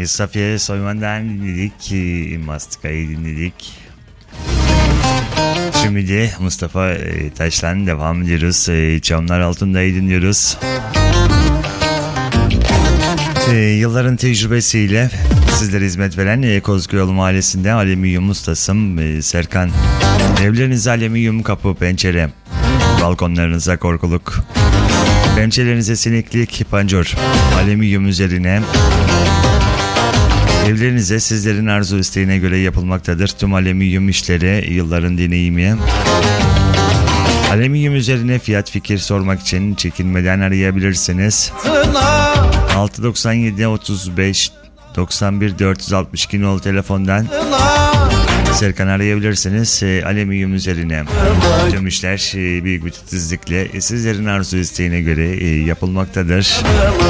Safiye Soyman'dan dinledik. Mastika'yı dinledik. Şimdi de Mustafa Taş'tan devam ediyoruz. Çamlar Altında'yı dinliyoruz. Yılların tecrübesiyle sizlere hizmet veren Kozkuyolu Mahallesi'nde alüminyum ustasım Serkan. Evlerinize alüminyum kapı, pencere, balkonlarınıza korkuluk, pencerelerinize sineklik, panjur, alüminyum üzerine evlerinize sizlerin arzu isteğine göre yapılmaktadır. Tüm alüminyum işleri yılların deneyimi. Alüminyum üzerine fiyat fikir sormak için çekinmeden arayabilirsiniz. 697 35 91 462 nolu telefondan Serkan arayabilirsiniz. Alüminyum üzerine tüm işler büyük bir titizlikle sizlerin arzu isteğine göre yapılmaktadır.